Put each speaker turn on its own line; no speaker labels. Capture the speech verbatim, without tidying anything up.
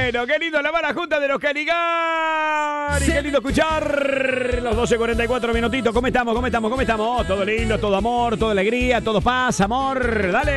bueno, qué lindo la mala junta de los Caligari. Qué lindo escuchar los doce cuarenta y cuatro minutitos. ¿Cómo estamos? ¿Cómo estamos? ¿Cómo estamos? Todo lindo, todo amor, toda alegría, todo paz, amor. Dale.